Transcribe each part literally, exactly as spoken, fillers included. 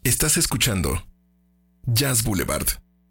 Estás escuchando Jazz Boulevard.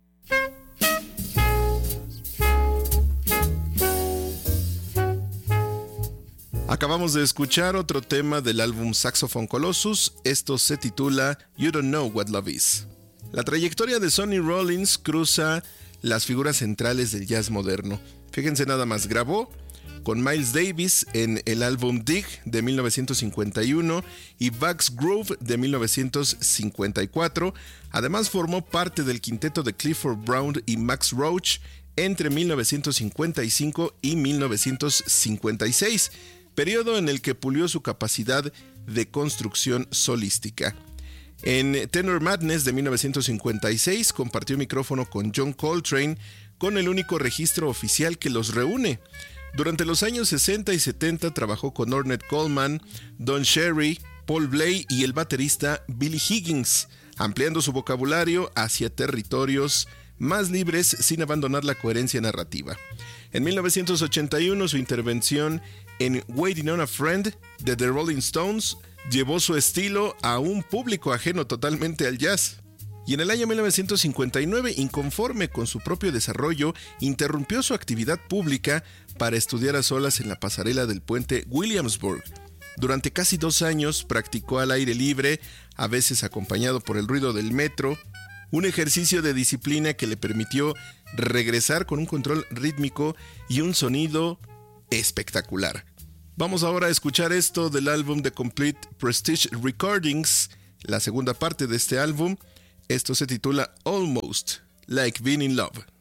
Acabamos de escuchar otro tema del álbum Saxophone Colossus. Esto se titula You Don't Know What Love Is. La trayectoria de Sonny Rollins cruza las figuras centrales del jazz moderno. Fíjense nada más, grabó con Miles Davis en el álbum Dig de mil novecientos cincuenta y uno y Bugs Groove de mil novecientos cincuenta y cuatro. Además formó parte del quinteto de Clifford Brown y Max Roach entre mil novecientos cincuenta y cinco y mil novecientos cincuenta y seis, periodo en el que pulió su capacidad de construcción solística. En Tenor Madness de mil novecientos cincuenta y seis compartió micrófono con John Coltrane, con el único registro oficial que los reúne. Durante los años sesenta y setenta trabajó con Ornette Coleman, Don Cherry, Paul Bley y el baterista Billy Higgins, ampliando su vocabulario hacia territorios más libres sin abandonar la coherencia narrativa. En mil novecientos ochenta y uno su intervención en Waiting on a Friend de The Rolling Stones llevó su estilo a un público ajeno totalmente al jazz. Y en el año mil novecientos cincuenta y nueve, inconforme con su propio desarrollo, interrumpió su actividad pública para estudiar a solas en la pasarela del puente Williamsburg. Durante casi dos años practicó al aire libre, a veces acompañado por el ruido del metro, un ejercicio de disciplina que le permitió regresar con un control rítmico y un sonido espectacular. Vamos ahora a escuchar esto del álbum The Complete Prestige Recordings, la segunda parte de este álbum. Esto se titula Almost Like Being in Love.